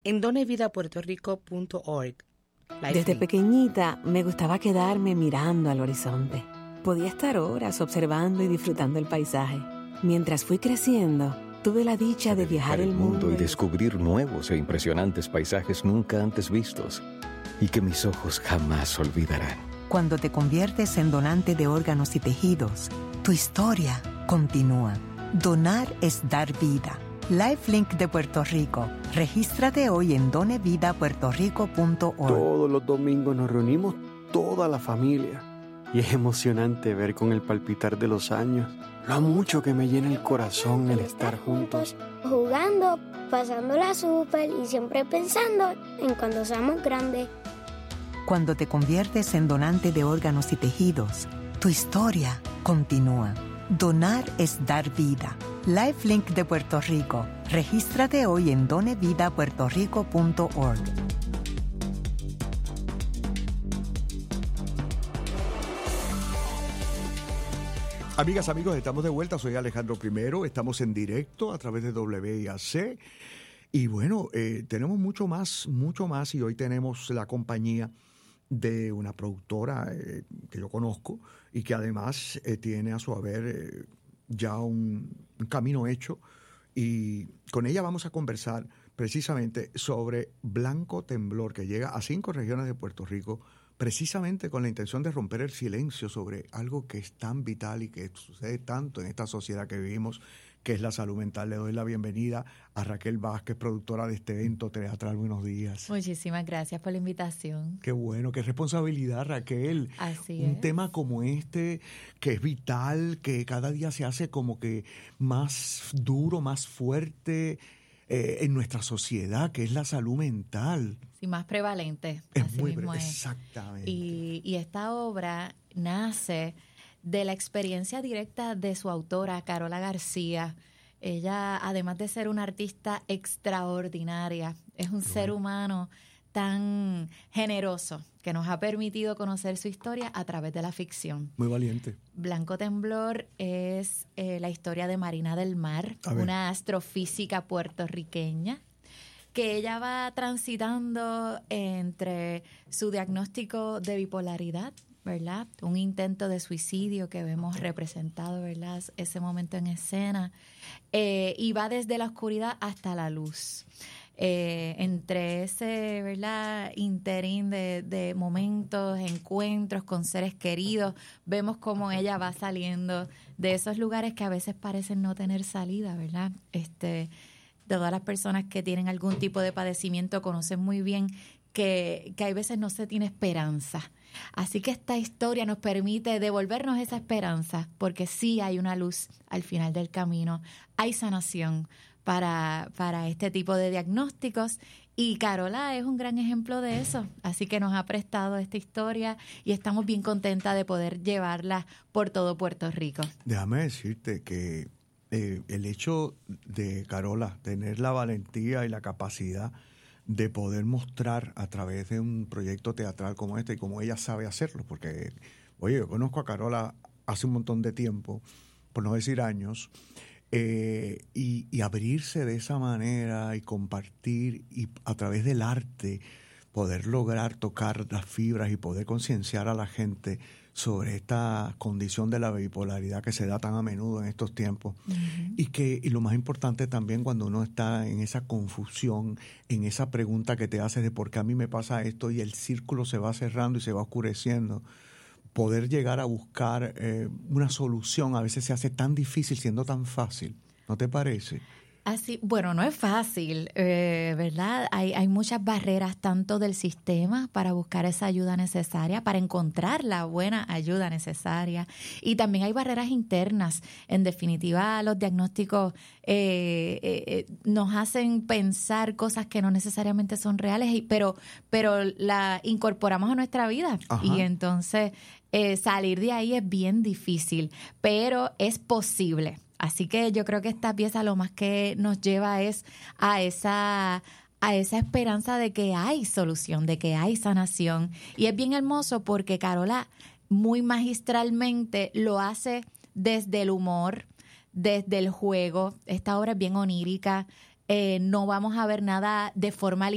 en donevidapuertorico.org. Desde pequeñita me gustaba quedarme mirando al horizonte. Podía estar horas observando y disfrutando el paisaje. Mientras fui creciendo, tuve la dicha de viajar el mundo y descubrir nuevos e impresionantes paisajes nunca antes vistos y que mis ojos jamás olvidarán. Cuando te conviertes en donante de órganos y tejidos, tu historia continúa. Donar es dar vida. LifeLink de Puerto Rico. Regístrate hoy en donevidapuertorico.org. Todos los domingos nos reunimos toda la familia y es emocionante ver con el palpitar de los años lo mucho que me llena el corazón el estar juntos. Jugando, pasándola súper y siempre pensando en cuando seamos grandes. Cuando te conviertes en donante de órganos y tejidos, tu historia continúa. Donar es dar vida. LifeLink de Puerto Rico. Regístrate hoy en donevidapuertorico.org. Amigas, amigos, estamos de vuelta. Soy Alejandro I. Estamos en directo a través de WIAC. Y bueno, tenemos mucho más. Y hoy tenemos la compañía de una productora que yo conozco y que además tiene a su haber ya un camino hecho. Y con ella vamos a conversar precisamente sobre Blanco Temblor, que llega a 5 regiones de Puerto Rico, precisamente con la intención de romper el silencio sobre algo que es tan vital y que sucede tanto en esta sociedad que vivimos, que es la salud mental. Le doy la bienvenida a Raquel Vázquez, productora de este evento teatral. Buenos días. Muchísimas gracias por la invitación. Qué bueno, qué responsabilidad, Raquel. Así Un es. tema como este, que es vital, que cada día se hace como que más duro, más fuerte en nuestra sociedad, que es la salud mental. Sí, más prevalente. Es así muy mismo es. Exactamente. Y esta obra nace de la experiencia directa de su autora, Carola García. Ella, además de ser una artista extraordinaria, es un ser humano tan generoso que nos ha permitido conocer su historia a través de la ficción. Muy valiente. Blanco Temblor es la historia de Marina del Mar, una astrofísica puertorriqueña, que ella va transitando entre su diagnóstico de bipolaridad, ¿verdad? Un intento de suicidio que vemos representado, ¿verdad? Ese momento en escena. Y va desde la oscuridad hasta la luz. Entre ese, ¿verdad?, interín de momentos, encuentros con seres queridos, vemos cómo ella va saliendo de esos lugares que a veces parecen no tener salida, ¿verdad? Todas las personas que tienen algún tipo de padecimiento conocen muy bien que hay veces no se tiene esperanza. Así que esta historia nos permite devolvernos esa esperanza, porque sí hay una luz al final del camino, hay sanación para este tipo de diagnósticos, y Carola es un gran ejemplo de eso. Así que nos ha prestado esta historia y estamos bien contentas de poder llevarla por todo Puerto Rico. Déjame decirte que el hecho de Carola tener la valentía y la capacidad de poder mostrar a través de un proyecto teatral como este, y como ella sabe hacerlo, porque, oye, yo conozco a Carola hace un montón de tiempo, por no decir años, y abrirse de esa manera y compartir, y a través del arte poder lograr tocar las fibras y poder concienciar a la gente sobre esta condición de la bipolaridad que se da tan a menudo en estos tiempos. Uh-huh. Y lo más importante también, cuando uno está en esa confusión, en esa pregunta que te haces de por qué a mí me pasa esto, y el círculo se va cerrando y se va oscureciendo, poder llegar a buscar una solución a veces se hace tan difícil siendo tan fácil. ¿No te parece? Así, bueno, no es fácil, ¿verdad? Hay muchas barreras, tanto del sistema para buscar esa ayuda necesaria, para encontrar la buena ayuda necesaria, y también hay barreras internas. En definitiva, los diagnósticos nos hacen pensar cosas que no necesariamente son reales, pero la incorporamos a nuestra vida. Ajá. Y entonces salir de ahí es bien difícil, pero es posible. Así que yo creo que esta pieza lo más que nos lleva es a esa esperanza de que hay solución, de que hay sanación. Y es bien hermoso porque Carola muy magistralmente lo hace desde el humor, desde el juego. Esta obra es bien onírica. No vamos a ver nada de formalidad.